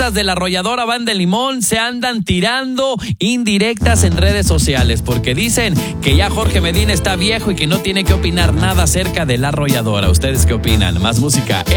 periodistas de la arrolladora Banda El Limón se andan tirando indirectas en redes sociales porque dicen que ya Jorge Medina está viejo y que no tiene que opinar nada acerca de la arrolladora. ¿Ustedes qué opinan? Más música